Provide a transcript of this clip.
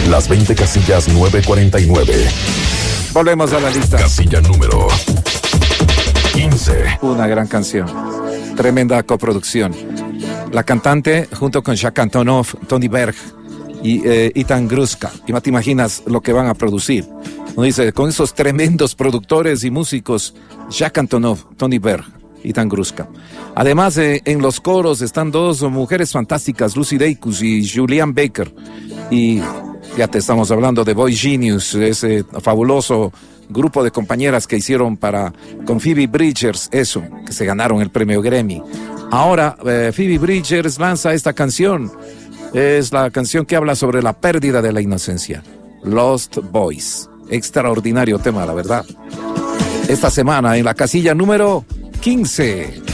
Las 20 casillas 949. Volvemos a la lista. Casilla número 15. Una gran canción. Tremenda coproducción. La cantante, junto con Jacques Antonoff, Tony Berg y Ethan Gruska. Y no te imaginas lo que van a producir. Uno dice, con esos tremendos productores y músicos, Jacques Antonoff, Tony Berg, Ethan Gruska. Además, en los coros están dos mujeres fantásticas, Lucy Dacus y Julianne Baker. Y ya te estamos hablando de Boy Genius, ese fabuloso grupo de compañeras que hicieron con Phoebe Bridgers, eso, que se ganaron el premio Grammy. Ahora, Phoebe Bridgers lanza esta canción. Es la canción que habla sobre la pérdida de la inocencia. Lost Boys. Extraordinario tema, la verdad. Esta semana en la casilla número 15.